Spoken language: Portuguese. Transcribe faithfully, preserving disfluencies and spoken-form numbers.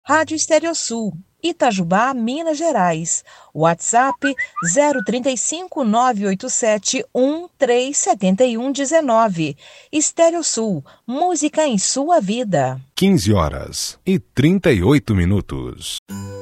Rádio Estereosul, Itajubá, Minas Gerais. WhatsApp zero trinta e cinco, nove oito sete, um três sete um um nove. Estereosul, música em sua vida. quinze horas e trinta e oito minutos.